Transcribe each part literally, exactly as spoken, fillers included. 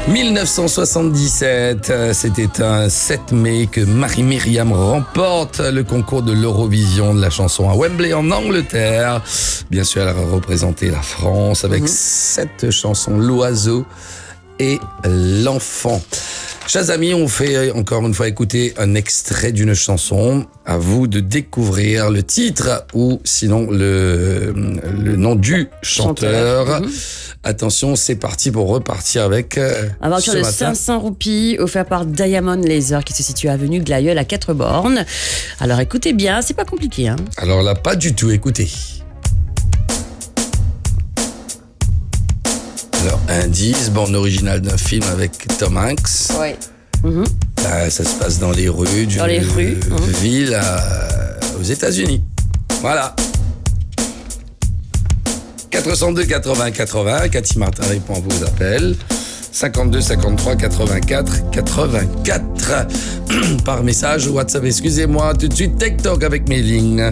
dix-neuf cent soixante-dix-sept, c'était un sept mai que Marie-Myriam remporte le concours de l'Eurovision de la chanson à Wembley en Angleterre. Bien sûr, elle a représenté la France avec mmh. cette chanson, L'Oiseau et l'Enfant. Chers amis, on fait encore une fois écouter un extrait d'une chanson. À vous de découvrir le titre ou sinon le, le nom du chanteur. chanteur. Mmh. Attention, c'est parti pour repartir avec euh, un voucher de cinq cents roupies offert par Diamond Laser qui se situe à avenue Glaïeul à quatre bornes. Alors écoutez bien, c'est pas compliqué. Hein. Alors là, pas du tout, écoutez. Alors, indice, bande originale d'un film avec Tom Hanks. Oui. Mmh. Là, ça se passe dans les rues d'une dans les rues. Mmh. ville à, aux États-Unis. Voilà. quatre cent deux quatre-vingts quatre-vingts, Cathy Martin répond à vos appels. cinquante-deux cinquante-trois quatre-vingt-quatre quatre-vingt-quatre par message WhatsApp. Excusez-moi, tout de suite TikTok avec mes lignes.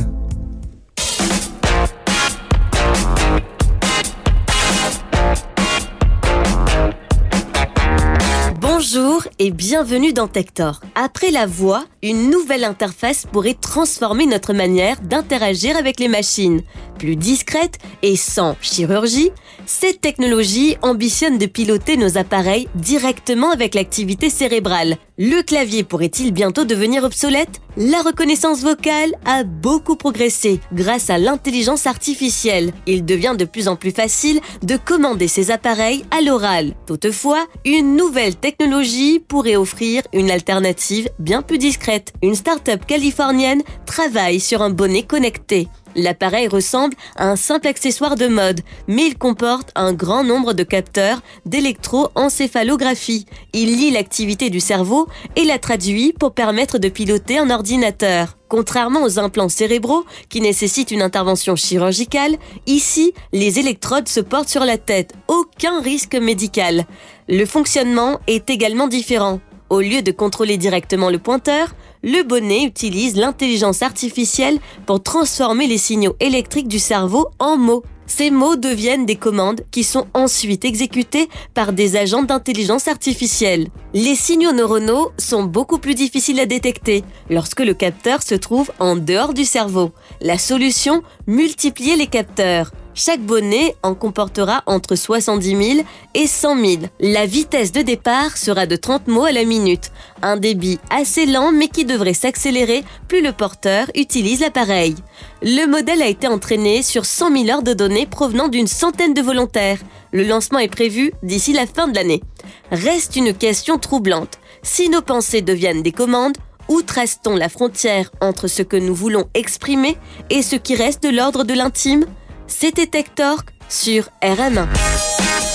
Bonjour et bienvenue dans Tech-Talk. Après la voix, une nouvelle interface pourrait transformer notre manière d'interagir avec les machines. Plus discrète et sans chirurgie, cette technologie ambitionne de piloter nos appareils directement avec l'activité cérébrale. Le clavier pourrait-il bientôt devenir obsolète ? La reconnaissance vocale a beaucoup progressé grâce à l'intelligence artificielle. Il devient de plus en plus facile de commander ces appareils à l'oral. Toutefois, une nouvelle technologie pourrait offrir une alternative bien plus discrète. Une start-up californienne travaille sur un bonnet connecté. L'appareil ressemble à un simple accessoire de mode, mais il comporte un grand nombre de capteurs d'électroencéphalographie. Il lit l'activité du cerveau et la traduit pour permettre de piloter un ordinateur. Contrairement aux implants cérébraux qui nécessitent une intervention chirurgicale, ici, les électrodes se portent sur la tête. Aucun risque médical. Le fonctionnement est également différent. Au lieu de contrôler directement le pointeur, le bonnet utilise l'intelligence artificielle pour transformer les signaux électriques du cerveau en mots. Ces mots deviennent des commandes qui sont ensuite exécutées par des agents d'intelligence artificielle. Les signaux neuronaux sont beaucoup plus difficiles à détecter lorsque le capteur se trouve en dehors du cerveau. La solution, multiplier les capteurs. Chaque bonnet en comportera entre soixante-dix mille et cent mille. La vitesse de départ sera de trente mots à la minute. Un débit assez lent mais qui devrait s'accélérer plus le porteur utilise l'appareil. Le modèle a été entraîné sur cent mille heures de données provenant d'une centaine de volontaires. Le lancement est prévu d'ici la fin de l'année. Reste une question troublante. Si nos pensées deviennent des commandes, où trace-t-on la frontière entre ce que nous voulons exprimer et ce qui reste de l'ordre de l'intime ? C'était Tech-Talk sur R M un.